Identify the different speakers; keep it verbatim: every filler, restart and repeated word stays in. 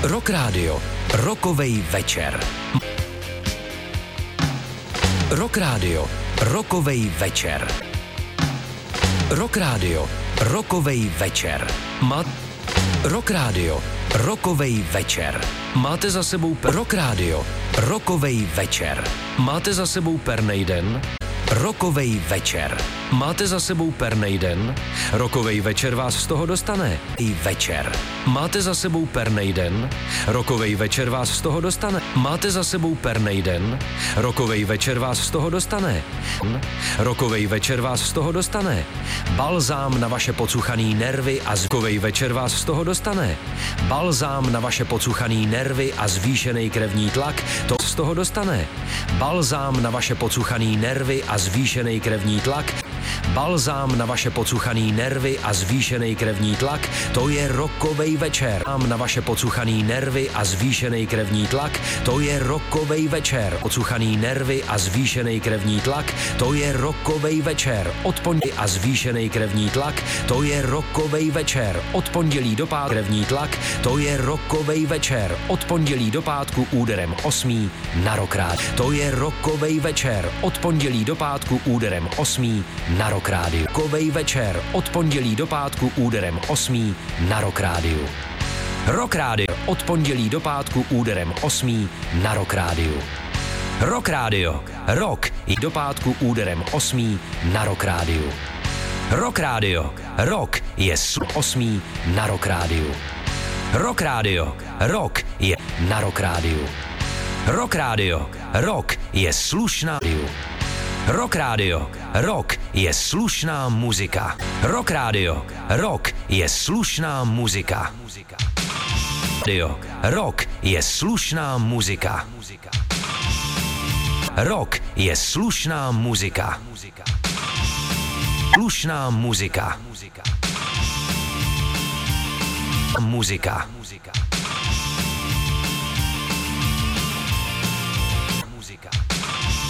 Speaker 1: Rock Radio, rokovej večer. Rock Radio, rokovej večer. Rock Radio, rokovej večer. Má... Rock Radio, rokovej večer. Máte za sebou Rock Radio, rokovej večer. Máte za sebou pernej den? Rokovej večer. Máte za sebou pernej den? Rokovej večer vás z toho dostane. I večer. Máte za sebou pernej den? Rokovej večer vás z toho dostane. Máte za sebou pernej den? Rokovej večer vás z toho dostane. Rokovej večer vás z toho dostane. Balzám na vaše pocuchaný nervy a zvukovej večer vás z toho dostane. Balzám na vaše pocuchaný nervy a zvýšený krevní tlak to z toho dostane. Balzám na vaše pocuchaný nervy a zvýšený krevní tlak. Balzám na vaše pocuchaný nervy a zvýšený krevní tlak, to je rokovej večer. Balzám na vaše pocuchaný nervy a zvýšený krevní tlak, to je rokovej večer. Pocuchaný nervy a zvýšený krevní tlak, to je rokovej večer. Od pondělí a zvýšený krevní tlak, to je rokovej večer. Od pondělí do pátku krevní tlak, to je rokovej večer. Od pondělí do pátku úderem osmý na Rock Radio. To je rokovej večer. Od pondělí do pátku úderem osmý na Rock Radio. Rokovej večer od pondělí do pátku úderem osmý na Rock Radio. Rock Radio od pondělí do pátku úderem osmý na Rock Radio. Rock Radio. Rock i do pátku úderem osmý na Rock Radio. Rock Radio. Rock je osmý na Rock Radio. Rock Radio. Rock je na Rock Radio. Rock Radio. Rock je slušná. Rock Radio, rock je slušná muzika. Rock Radio, rock je slušná muzika. Radio, rock je slušná muzika. Rock je slušná muzika. Slušná muzika. Muzika.